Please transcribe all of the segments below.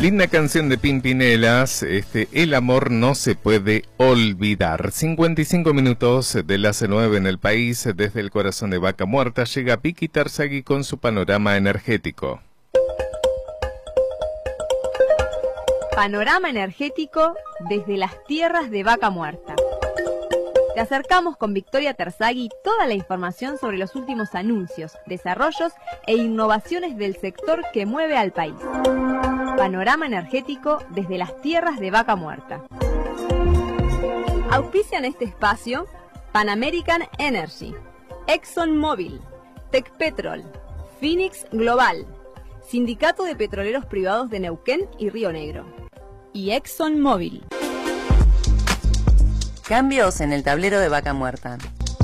Linda canción de Pimpinelas, El amor no se puede olvidar. 55 minutos de las 9 en el país, desde el corazón de Vaca Muerta, llega Vicky Terzaghi con su panorama energético. Panorama energético desde las tierras de Vaca Muerta. Te acercamos con Victoria Terzaghi toda la información sobre los últimos anuncios, desarrollos e innovaciones del sector que mueve al país. Panorama energético desde las tierras de Vaca Muerta. Auspician este espacio Pan American Energy, ExxonMobil, Tecpetrol, Phoenix Global, Sindicato de Petroleros Privados de Neuquén y Río Negro y ExxonMobil. Cambios en el tablero de Vaca Muerta.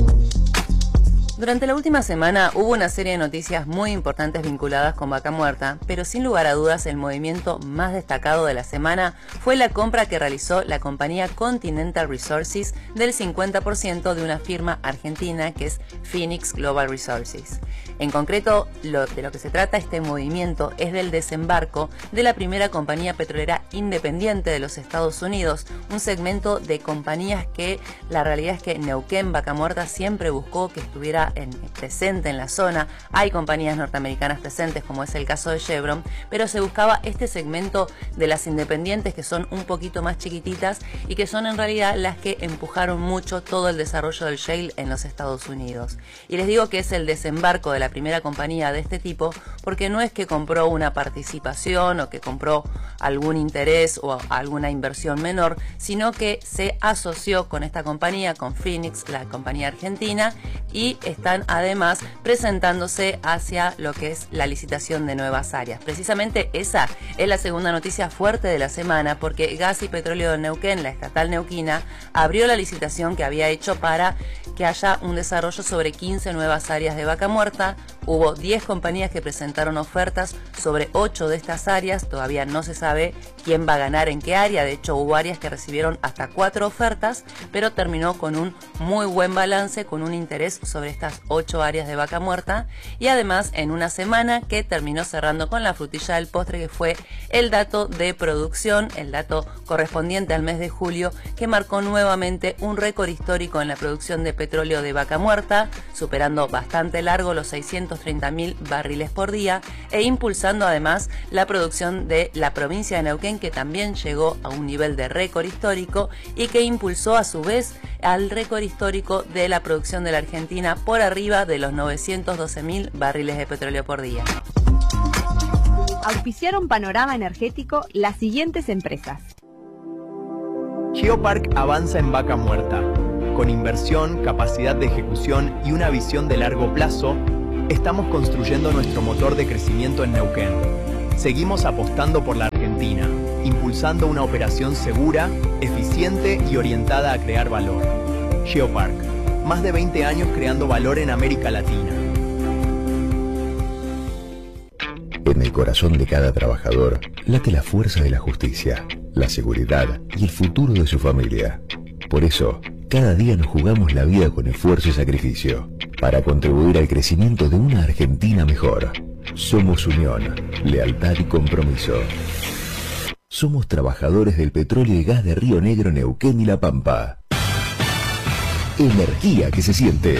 Durante la última semana hubo una serie de noticias muy importantes vinculadas con Vaca Muerta, pero sin lugar a dudas el movimiento más destacado de la semana fue la compra que realizó la compañía Continental Resources del 50% de una firma argentina que es Phoenix Global Resources. En concreto, de lo que se trata este movimiento es del desembarco de la primera compañía petrolera independiente de los Estados Unidos, un segmento de compañías que la realidad es que Neuquén, Vaca Muerta siempre buscó que estuviera presente en la zona. Hay compañías norteamericanas presentes, como es el caso de Chevron, pero se buscaba este segmento de las independientes que son un poquito más chiquititas y que son en realidad las que empujaron mucho todo el desarrollo del shale en los Estados Unidos. Y les digo que es el desembarco de la primera compañía de este tipo porque no es que compró una participación o que compró algún interés o alguna inversión menor, sino que se asoció con esta compañía, con Phoenix, la compañía argentina, y están además presentándose hacia lo que es la licitación de nuevas áreas. Precisamente esa es la segunda noticia fuerte de la semana, porque Gas y Petróleo de Neuquén, la estatal neuquina, abrió la licitación que había hecho para que haya un desarrollo sobre 15 nuevas áreas de Vaca Muerta. Hubo 10 compañías que presentaron ofertas sobre 8 de estas áreas. Todavía no se sabe quién va a ganar en qué área. De hecho, hubo áreas que recibieron hasta 4 ofertas, pero terminó con un muy buen balance, con un interés sobre estas 8 áreas de Vaca Muerta. Y además, en una semana que terminó cerrando con la frutilla del postre, que fue el dato de producción, el dato correspondiente al mes de julio, que marcó nuevamente un récord histórico en la producción de petróleo de Vaca Muerta, superando bastante largo los 630.000 barriles por día e impulsando además la producción de la provincia de Neuquén, que también llegó a un nivel de récord histórico y que impulsó a su vez al récord histórico de la producción de la Argentina por arriba de los 912.000 barriles de petróleo por día. Auspiciaron Panorama Energético las siguientes empresas. Geopark avanza en Vaca Muerta. Con inversión, capacidad de ejecución y una visión de largo plazo, estamos construyendo nuestro motor de crecimiento en Neuquén. Seguimos apostando por la Argentina, impulsando una operación segura, eficiente y orientada a crear valor. Geopark, más de 20 años creando valor en América Latina. En el corazón de cada trabajador late la fuerza de la justicia, la seguridad y el futuro de su familia. Por eso, cada día nos jugamos la vida con esfuerzo y sacrificio, para contribuir al crecimiento de una Argentina mejor. Somos unión, lealtad y compromiso. Somos trabajadores del petróleo y gas de Río Negro, Neuquén y La Pampa. Energía que se siente.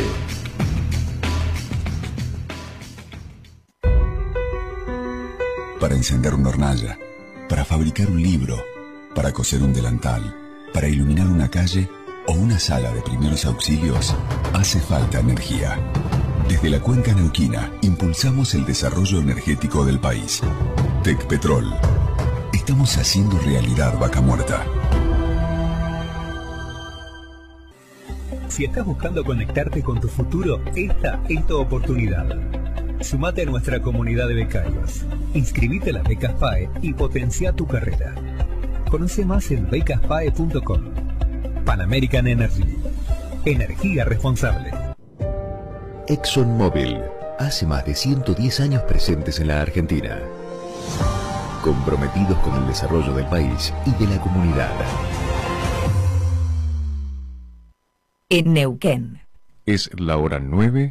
Para encender una hornalla, para fabricar un libro, para coser un delantal, para iluminar una calle o una sala de primeros auxilios, hace falta energía. Desde la cuenca neuquina, impulsamos el desarrollo energético del país. Tecpetrol. Estamos haciendo realidad Vaca Muerta. Si estás buscando conectarte con tu futuro, esta es tu oportunidad. Sumate a nuestra comunidad de becarios. Inscribite a las becas PAE y potencia tu carrera. Conoce más en becaspae.com. Pan American Energy. Energía responsable. ExxonMobil, hace más de 110 años presentes en la Argentina. Comprometidos con el desarrollo del país y de la comunidad. En Neuquén. Es la hora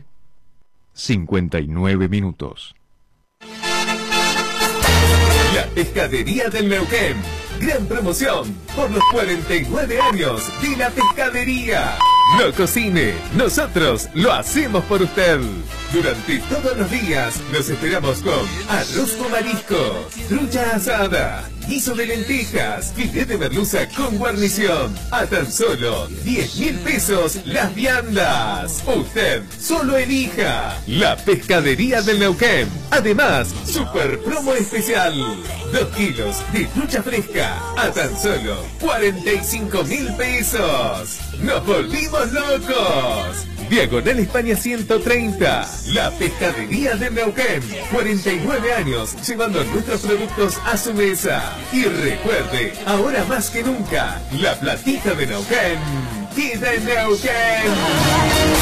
9:59 minutos. La Pescadería del Neuquén. Gran promoción por los 49 años de la pescadería. No cocine, nosotros lo hacemos por usted. Durante todos los días nos esperamos con arroz con marisco, trucha asada, guiso de lentejas, filete de merluza con guarnición. A tan solo 10.000 pesos las viandas. Usted solo elija la Pescadería del Neuquén. Además, super promo especial. 2 kilos de trucha fresca a tan solo 45.000 pesos. ¡Nos volvimos locos! Diagonal España 130. La Pescadería de Neuquén. 49 años llevando nuestros productos a su mesa. Y recuerde, ahora más que nunca, la platita de Neuquén queda en Neuquén.